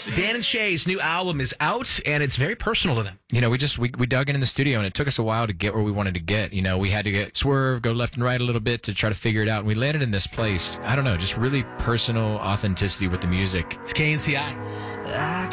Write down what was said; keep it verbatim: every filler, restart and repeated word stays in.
Dan and Shay's new album is out, and it's very personal to them. You know, we just we, we dug in in the studio, and it took us a while to get where we wanted to get. You know, we had to get swerve, go left and right a little bit to try to figure it out, and we landed in this place. I don't know, just really personal authenticity with the music. It's K N C I.